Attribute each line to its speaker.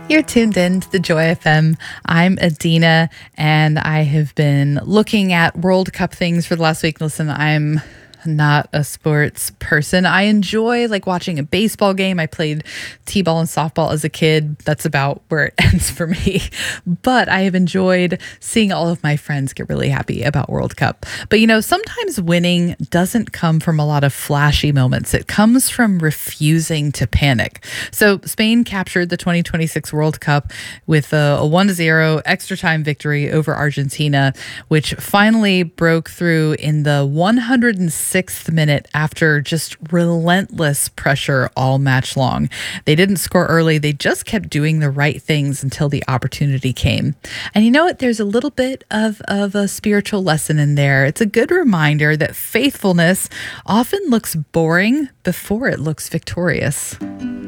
Speaker 1: You're tuned in to the Joy FM. I'm Adina, and I have been looking at World Cup things for the last week. Listen, I'm not a sports person. I enjoy like watching a baseball game. I played t-ball and softball as a kid. That's about where it ends for me. But I have enjoyed seeing all of my friends get really happy about World Cup. But sometimes winning doesn't come from a lot of flashy moments. It comes from refusing to panic. So Spain captured the 2026 World Cup with a 1-0 extra time victory over Argentina, which finally broke through in the 106th minute after just relentless pressure all match long. They didn't score early. They just kept doing the right things until the opportunity came. And you know what? There's a little bit of a spiritual lesson in there. It's a good reminder that faithfulness often looks boring before it looks victorious.